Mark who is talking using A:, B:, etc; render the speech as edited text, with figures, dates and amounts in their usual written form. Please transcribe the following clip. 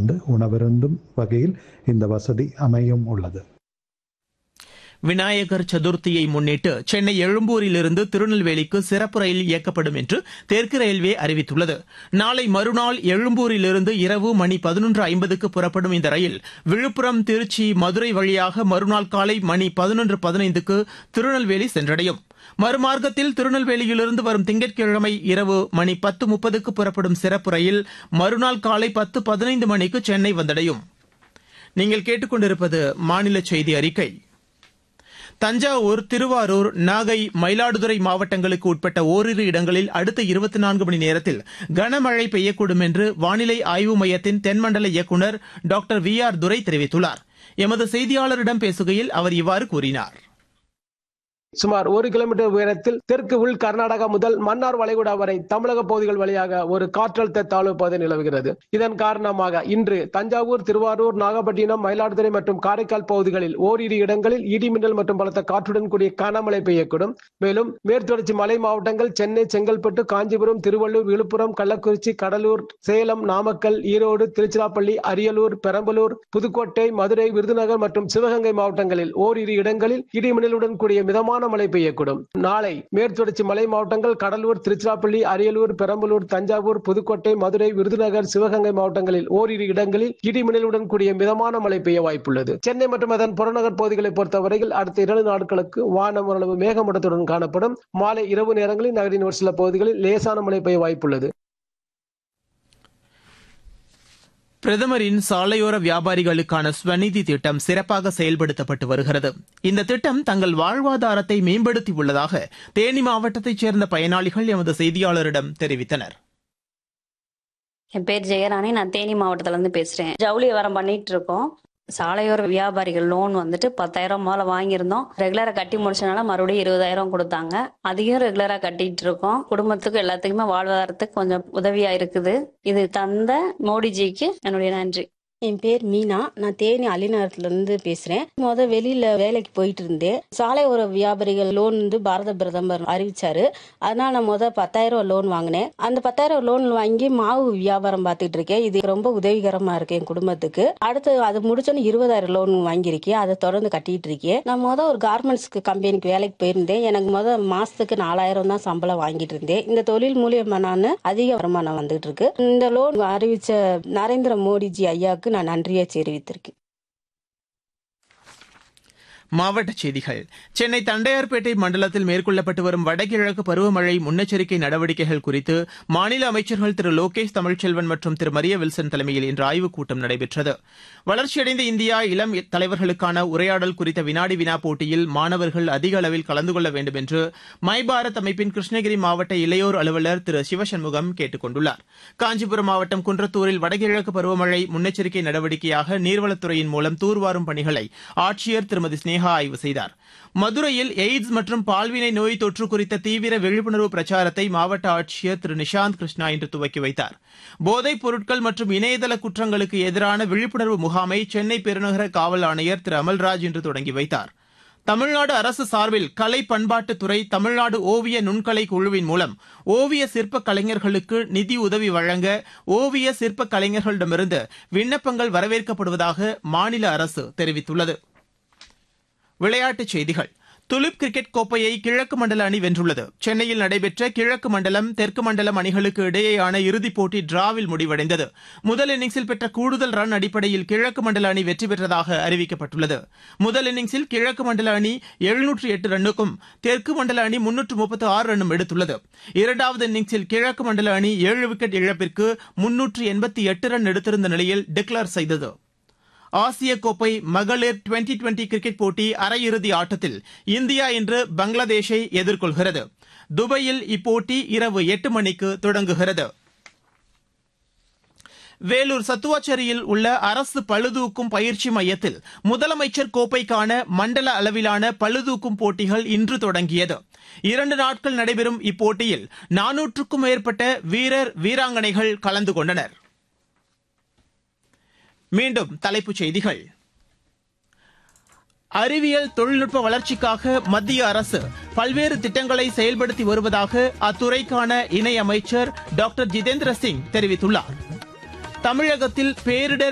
A: வந்து உணவருந்தும் வகையில் இந்த வசதி அமையும் உள்ளது.
B: விநாயகர் சதுர்த்தியை முன்னிட்டு சென்னை எழும்பூரிலிருந்து திருநெல்வேலிக்கு சிறப்பு ரயில் இயக்கப்படும் என்று தெற்கு ரயில்வே அறிவித்துள்ளது. நாளை மறுநாள் எழும்பூரிலிருந்து இரவு மணி 11:50க்கு புறப்படும் இந்த ரயில் விழுப்புரம், திருச்சி, மதுரை வழியாக மறுநாள் காலை மணி 11:15க்கு திருநெல்வேலி சென்றடையும். மறுமார்க்கத்தில் திருநெல்வேலியிலிருந்து வரும் திங்கட்கிழமை இரவு மணி 10:30க்கு புறப்படும் சிறப்பு ரயில் மறுநாள் காலை 10:15 மணிக்கு சென்னை வந்தடையும். நீங்கள் கேட்டுக்கொண்டிருப்பது மாநில செய்தி அறிக்கை. தஞ்சாவூர், திருவாரூர், நாகை, மயிலாடுதுறை மாவட்டங்களுக்கு உட்பட்ட ஓரிரு இடங்களில் அடுத்த 24 மணி நேரத்தில் கனமழை பெய்யக்கூடும் என்று வானிலை ஆய்வு மையத்தின் தென்மண்டல இயக்குநர் டாக்டர் VR துரை தெரிவித்துள்ளார். எமது செய்தியாளரிடம் பேசுகையில் அவர் இவ்வாறு கூறினார்.
C: சுமார் 1 கிலோமீட்டர் உயரத்தில் தெற்கு உள் கர்நாடகா முதல் மன்னார் வளைகுடா வரை தமிழக பகுதிகள் வழியாக ஒரு காற்றழுத்த தாழ்வு பாதை நிலவுகிறது. இதன் காரணமாக இன்று தஞ்சாவூர், திருவாரூர், நாகப்பட்டினம், மயிலாடுதுறை மற்றும் காரைக்கால் பகுதிகளில் ஓரிரு இடங்களில் இடிமின்னல் மற்றும் பலத்த காற்றுடன் கூடிய கனமழை பெய்யக்கூடும். மேலும் மேற்குத்தொடர்ச்சி மலை மாவட்டங்கள் சென்னை, செங்கல்பட்டு, காஞ்சிபுரம், திருவள்ளூர், விழுப்புரம், கள்ளக்குறிச்சி, கடலூர், சேலம், நாமக்கல், ஈரோடு, திருச்சிராப்பள்ளி, அரியலூர், பெரம்பலூர், புதுக்கோட்டை, மதுரை, விருதுநகர் மற்றும் சிவகங்கை மாவட்டங்களில் ஓரிரு இடங்களில் இடிமின்னலுடன் கூடிய மிதமான மழை பெய்யக்கூடும். நாளை மேற்குத்தொடர்ச்சி மலை மாவட்டங்கள் கடலூர், திருச்சிராப்பள்ளி, அரியலூர், பெரம்பலூர், தஞ்சாவூர், புதுக்கோட்டை, மதுரை, விருதுநகர், சிவகங்கை மாவட்டங்களில் ஓரிரு இடங்களில் இடிமின்னலுடன் கூடிய மிதமான மழை பெய்ய வாய்ப்புள்ளது. சென்னை மற்றும் அதன் புறநகர் பகுதிகளை பொறுத்தவரையில் அடுத்த 2 நாட்களுக்கு வானம் ஓரளவு மேகமூட்டத்துடன் காணப்படும். மாலை இரவு நேரங்களில் நகரின் ஒரு சில பகுதிகளில் லேசான மழை பெய்ய வாய்ப்புள்ளது.
B: பிரதமரின் சாலையோர வியாபாரிகளுக்கான ஸ்வநிதி திட்டம் சிறப்பாக செயல்படுத்தப்பட்டு வருகிறது. இந்த திட்டம் தங்கள் வாழ்வாதாரத்தை மேம்படுத்தியுள்ளதாக தேனி மாவட்டத்தைச் சேர்ந்த பயனாளிகள் எமது செய்தியாளரிடம் தெரிவித்தனர்.
D: என் பேர் ஜெயராணி, நான் தேனி மாவட்டத்துல இருந்து பேசுறேன். ஜவுளி வியாபாரம் பண்ணிட்டு இருக்கோம். சாலையோர வியாபாரிகள் லோன் வந்துட்டு 10,000 மேல வாங்கியிருந்தோம். ரெகுலரா கட்டி முடிச்சனால மறுபடியும் 20,000 கொடுத்தாங்க. அதையும் ரெகுலரா கட்டிட்டு இருக்கோம். குடும்பத்துக்கு எல்லாத்துக்குமே வாழ்வாதாரத்துக்கு கொஞ்சம் உதவியா இருக்குது. இது தந்த மோடிஜிக்கு என்னுடைய நன்றி.
E: என் பேர் மீனா, நான் தேனி அலிநகரத்துல இருந்து பேசுறேன். வெளியில வேலைக்கு போயிட்டு இருந்தேன். சாலை ஒரு வியாபாரிகள் லோன் பாரத பிரதமர் அறிவிச்சாரு. அதனால நான் 10,000 லோன் வாங்கினேன். அந்த 10,000 லோன் வாங்கி மாவு வியாபாரம் பார்த்துட்டு இருக்கேன். இது ரொம்ப உதவிகரமா இருக்கு என் குடும்பத்துக்கு. அடுத்து அது முடிச்சோன்னு 20,000 லோன் வாங்கியிருக்கேன். அதை தொடர்ந்து கட்டிட்டு இருக்கேன். நான் ஒரு கார்மெண்ட்ஸ் கம்பெனிக்கு வேலைக்கு போயிருந்தேன். எனக்கு மாசத்துக்கு 4,000 தான் சம்பளம் வாங்கிட்டு இருந்தேன். இந்த தொழில் மூலியமா நான் அதிக வருமானம் வந்துட்டு இருக்கு. இந்த லோன் அறிவிச்ச நரேந்திர மோடிஜி ஐயாவுக்கு நான் நன்றியை தெரிவித்திருக்கேன்.
B: மாவட்டச் செய்திகள். சென்னை தண்டையார்பேட்டை மண்டலத்தில் மேற்கொள்ளப்பட்டு வரும் வடகிழக்கு பருவமழை முன்னெச்சரிக்கை நடவடிக்கைகள் குறித்து மாநில அமைச்சர்கள் திரு லோகேஷ் தமிழ்ச்செல்வன் மற்றும் திரு மரிய வில்சன் தலைமையில் இன்று ஆய்வுக் கூட்டம் நடைபெற்றது. வளர்ச்சியடைந்த இந்தியா இளம் தலைவர்களுக்கான உரையாடல் குறித்த வினாடி வினா போட்டியில் மாணவர்கள் அதிக அளவில் கலந்து கொள்ள வேண்டும் என்று மை பாரத் அமைப்பின் கிருஷ்ணகிரி மாவட்ட இளையோர் அலுவலர் திரு சிவசண்முகம் கேட்டுக் கொண்டுள்ளார். காஞ்சிபுரம் மாவட்டம் குன்றத்தூரில் வடகிழக்கு பருவமழை முன்னெச்சரிக்கை நடவடிக்கையாக நீர்வளத்துறையின் மூலம் தூர்வாரும் பணிகளை ஆட்சியர் திருமதி ஸ்னேகா ஆய்வு செய்தார். மதுரையில் எய்ட்ஸ் மற்றும் பால்வினை நோய் தொற்று குறித்த தீவிர விழிப்புணர்வு பிரச்சாரத்தை மாவட்ட ஆட்சியர் திரு நிஷாந்த் கிருஷ்ணா இன்று துவக்கி வைத்தார். போதைப் பொருட்கள் மற்றும் இணையதள குற்றங்களுக்கு எதிரான விழிப்புணர்வு முகாமை சென்னை பெருநகர காவல் ஆணையர் திரு அமல்ராஜ் இன்று தொடங்கி வைத்தார். தமிழ்நாடு அரசு சார்பில் கலை பண்பாட்டுத்துறை தமிழ்நாடு ஓவிய நுண்கலை குழுவின் மூலம் ஓவிய சிற்ப கலைஞர்களுக்கு நிதி உதவி வழங்க ஓவிய சிற்ப கலைஞர்களிடமிருந்து விண்ணப்பங்கள் வரவேற்கப்படுவதாக மாநில அரசு தெரிவித்துள்ளது. விளையாட்டுச் செய்திகள். துலிப் கிரிக்கெட் கோப்பையை கிழக்கு மண்டல அணி வென்றுள்ளது. சென்னையில் நடைபெற்ற கிழக்கு மண்டலம் தெற்கு மண்டலம் அணிகளுக்கு இடையேயான இறுதிப் போட்டி டிராவில் முடிவடைந்தது. முதல் இன்னிங்ஸில் பெற்ற கூடுதல் ரன் அடிப்படையில் கிழக்கு மண்டல அணி வெற்றி பெற்றதாக அறிவிக்கப்பட்டுள்ளது. முதல் இன்னிங்ஸில் கிழக்கு மண்டல அணி 708 ரன்னுக்கும் தெற்கு மண்டல அணி 336 ரன்னும் எடுத்துள்ளது. இரண்டாவது இன்னிங்ஸில் கிழக்கு மண்டல அணி 7 விக்கெட் இழப்பிற்கு 388 ரன் எடுத்திருந்த நிலையில் டிக்ளேர் செய்தது. ஆசிய கோப்பை மகளிர் டுவெண்டி கிரிக்கெட் போட்டி அரையிறுதி ஆட்டத்தில் இந்தியா இன்று பங்களாதேஷை எதிர்கொள்கிறது. துபாயில் இப்போட்டி இரவு 8 மணிக்கு தொடங்குகிறது. வேலூர் சத்துவாச்சேரியில் உள்ள அரசு பளுதூக்கும் பயிற்சி மையத்தில் முதலமைச்சர் கோப்பைக்கான மண்டல அளவிலான பளுதூக்கும் போட்டிகள் இன்று தொடங்கியது. 2 நாட்கள் நடைபெறும் இப்போட்டியில் 400க்கும் மேற்பட்ட வீரர் வீராங்கனைகள் கலந்து கொண்டனர். மீண்டும் தலைப்புச் செய்திகள். அறிவியல் தொழில்நுட்ப வளர்ச்சிக்காக மத்திய அரசு பல்வேறு திட்டங்களை செயல்படுத்தி வருவதாக அத்துறைக்கான இணை அமைச்சர் டாக்டர் ஜிதேந்திர சிங் தெரிவித்துள்ளார். தமிழகத்தில் பேரிடர்